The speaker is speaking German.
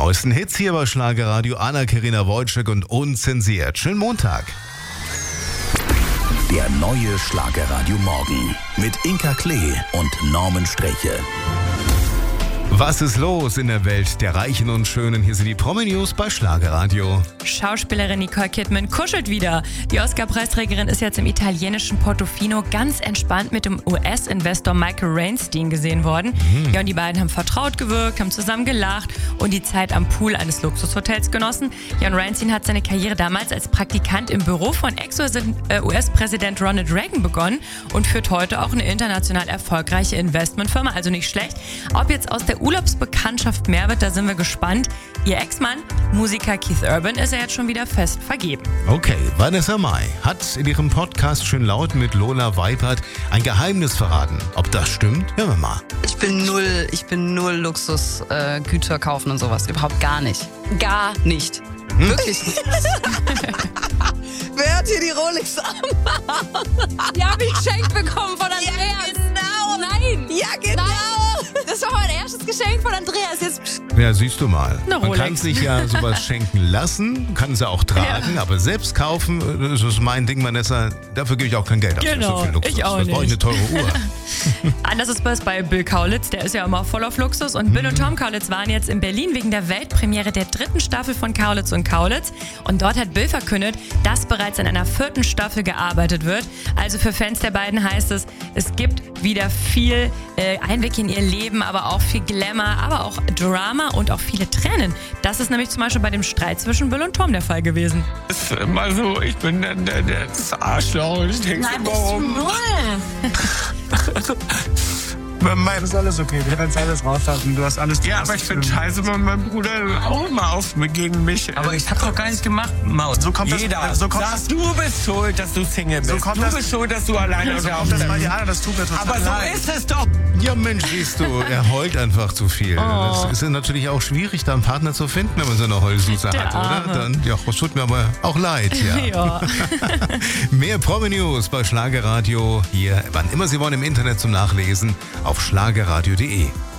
neuesten Hits hier bei Schlagerradio. Anna-Karina Wojcik und Unzensiert. Schönen Montag. Der neue Schlagerradio Morgen mit Inka Klee und Norman Sträche. Was ist los in der Welt der Reichen und Schönen? Hier sind die Promi-News bei Schlagerradio. Schauspielerin Nicole Kidman kuschelt wieder. Die Oscar-Preisträgerin ist jetzt im italienischen Portofino ganz entspannt mit dem US-Investor Michael Weinstein gesehen worden. Ja, und die beiden haben vertraut gewirkt, haben zusammen gelacht und die Zeit am Pool eines Luxushotels genossen. Ja, und Weinstein hat seine Karriere damals als Praktikant im Büro von Ex-US-Präsident Ronald Reagan begonnen und führt heute auch eine international erfolgreiche Investmentfirma, also nicht schlecht. Ob jetzt aus der Urlaubsbekanntschaft mehr wird, da sind wir gespannt. Ihr Ex-Mann, Musiker Keith Urban, ist ja jetzt schon wieder fest vergeben. Okay, Vanessa Mai hat in ihrem Podcast Schön Laut mit Lola Weipert ein Geheimnis verraten. Ob das stimmt? Hören wir mal. Ich bin null Luxusgüter kaufen und sowas. Überhaupt gar nicht. Gar nicht. Wirklich nicht. Wer hat hier die Rolex an? Die habe ich geschenkt bekommen von Andreas. Ja, genau. Nein. Ja, genau. Nein. Das war mein erstes Geschenk von Andreas. Jetzt Ja, siehst du mal. Eine Man Rolex. kann sich ja sowas schenken lassen, kann sie auch tragen, aber selbst kaufen, das ist mein Ding, Vanessa. Dafür gebe ich auch kein Geld aus. Genau, so viel Luxus. ich auch Das brauche ich eine teure Uhr. Anders ist es bei Bill Kaulitz, der ist ja immer voll auf Luxus. Und Bill und Tom Kaulitz waren jetzt in Berlin wegen der Weltpremiere der 3. Staffel von Kaulitz und Kaulitz. Und dort hat Bill verkündet, dass bereits an einer 4. Staffel gearbeitet wird. Also für Fans der beiden heißt es, es gibt wieder viel Einblick in ihr Leben, aber auch viel Glamour, aber auch Drama und auch viele Tränen. Das ist nämlich zum Beispiel bei dem Streit zwischen Bill und Tom der Fall gewesen. Es ist immer so, ich bin dann das Arschloch. Ich denke Nein, immer bist du um. null. Bei meinem, Das ist alles okay, wir können alles rauslassen. Du hast alles. ja, aber ich finde scheiße, weil mein Bruder auch immer auf gegen mich. Aber ich hab doch gar nicht gemacht, Maus. So kommt das- Jeder so kommt sagt, du bist schuld, dass du Single bist. kommt Du das- bist schuld, dass du alleine So auf kommt das der mal die an, das tut mir total Aber so leid. ist es doch. Ja, Mensch, siehst du, er heult einfach zu viel. Das ist ja natürlich auch schwierig, da einen Partner zu finden, wenn man so eine Heulsuse Der hat, Arme. oder? Dann, ja, das tut mir aber auch leid, ja. Ja. Mehr Promi-News bei Schlagerradio hier, wann immer Sie wollen, im Internet zum Nachlesen auf schlagerradio.de.